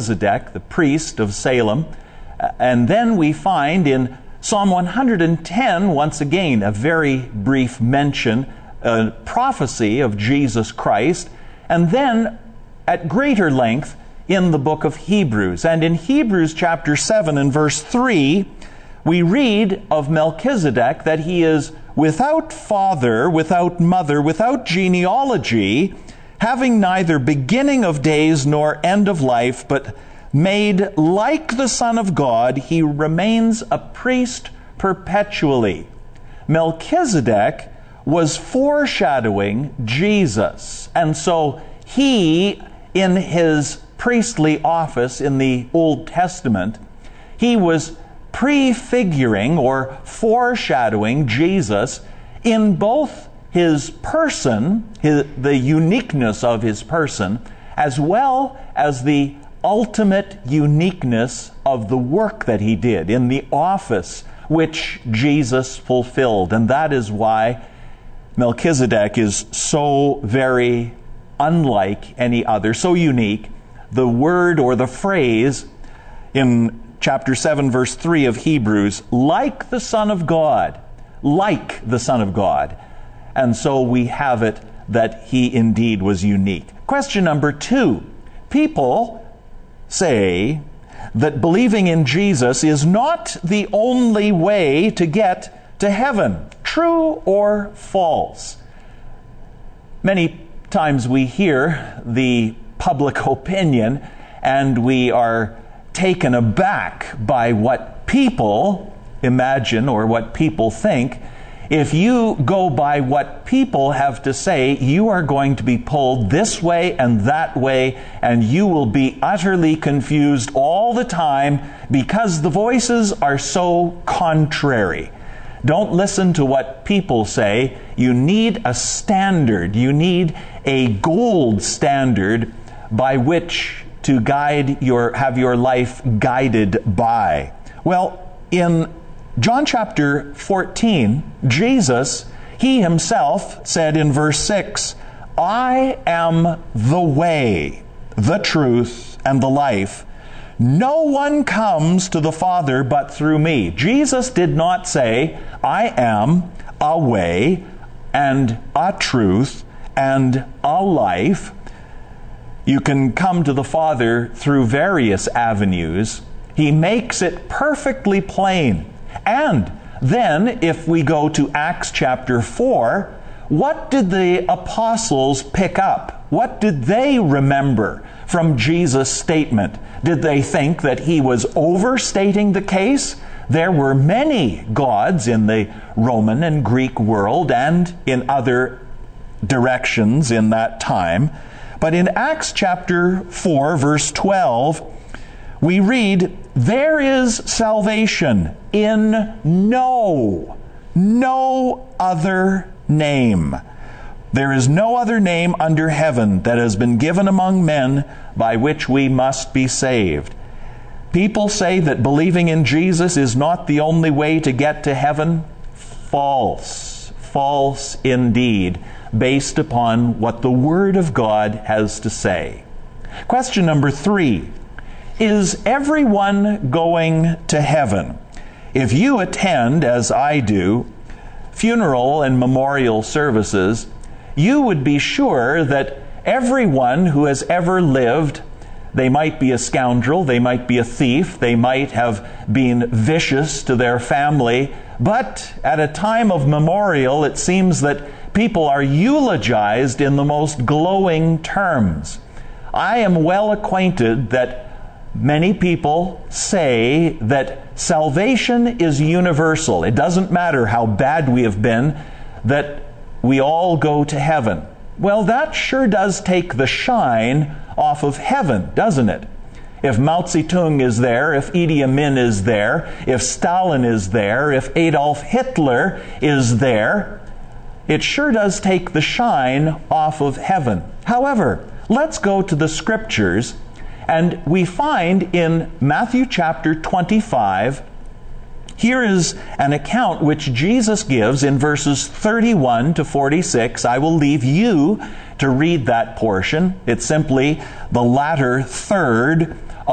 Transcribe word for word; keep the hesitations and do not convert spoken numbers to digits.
Melchizedek, the priest of Salem. And then we find in Psalm one hundred ten, once again, a very brief mention, a prophecy of Jesus Christ. And then at greater length in the book of Hebrews. And in Hebrews chapter seven and verse three, we read of Melchizedek that he is without father, without mother, without genealogy, having neither beginning of days nor end of life, but made like the Son of God, he remains a priest perpetually. Melchizedek was foreshadowing Jesus. And so he, in his priestly office in the Old Testament, he was prefiguring or foreshadowing Jesus in both his person, his, the uniqueness of his person, as well as the ultimate uniqueness of the work that he did in the office which Jesus fulfilled. And that is why Melchizedek is so very unlike any other, so unique. The word or the phrase in chapter seven, verse three of Hebrews, like the Son of God, like the Son of God. And so we have it that he indeed was unique. Question number two. People say that believing in Jesus is not the only way to get to heaven. True or false? Many times we hear the public opinion and we are taken aback by what people imagine or what people think. If you go by what people have to say, you are going to be pulled this way and that way, and you will be utterly confused all the time because the voices are so contrary. Don't listen to what people say. You need a standard. You need a gold standard by which to guide your, have your life guided by. Well, in John chapter fourteen, Jesus, he himself said in verse six, I am the way, the truth, and the life. No one comes to the Father but through me. Jesus did not say, I am a way and a truth and a life. You can come to the Father through various avenues. He makes it perfectly plain. And then, if we go to Acts chapter four, what did the apostles pick up? What did they remember from Jesus' statement? Did they think that he was overstating the case? There were many gods in the Roman and Greek world and in other directions in that time. But in Acts chapter four, verse twelve, we read, there is salvation in no, no other name. There is no other name under heaven that has been given among men by which we must be saved. People say that believing in Jesus is not the only way to get to heaven. False. False indeed, based upon what the Word of God has to say. Question number three. Is everyone going to heaven? If you attend, as I do, funeral and memorial services, you would be sure that everyone who has ever lived, they might be a scoundrel, they might be a thief, they might have been vicious to their family, but at a time of memorial, it seems that people are eulogized in the most glowing terms. I am well acquainted that many people say that salvation is universal. It doesn't matter how bad we have been, that we all go to heaven. Well, that sure does take the shine off of heaven, doesn't it? If Mao Zedong is there, if Idi Amin is there, if Stalin is there, if Adolf Hitler is there, it sure does take the shine off of heaven. However, let's go to the Scriptures. And we find in Matthew chapter twenty-five, here is an account which Jesus gives in verses thirty-one to forty-six. I will leave you to read that portion. It's simply the latter third